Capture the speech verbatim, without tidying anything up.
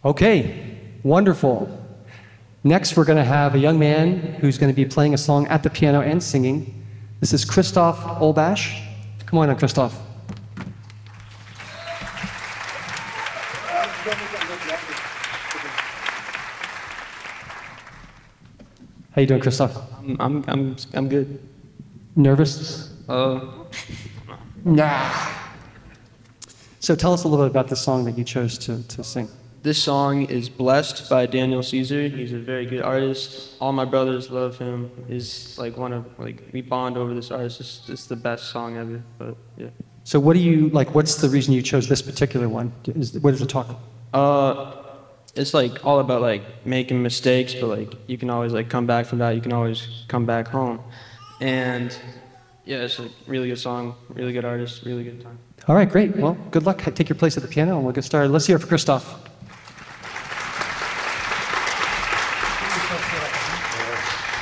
Okay, wonderful. Next, we're going to have a young man who's going to be playing a song at the piano and singing. This is Christoph Olbash. Come on in, Christoph. How you doing, Christoph? I'm, I'm, I'm, I'm good. Nervous? Uh, Nah. So tell us a little bit about the song that you chose to, to sing. this song is Blessed by Daniel Caesar. He's a very good artist. All my brothers love him. He's like one of, like, we bond over this artist. It's, it's the best song ever, but yeah. So what do you, like, what's the reason you chose this particular one? Is, what does it talk about? Uh, it's like all about like making mistakes, but like you can always like come back from that. You can always come back home. And yeah, it's a really good song, really good artist, really good time. All right, great. Well, good luck. Take your place at the piano and we'll get started. Let's hear it for Christoph.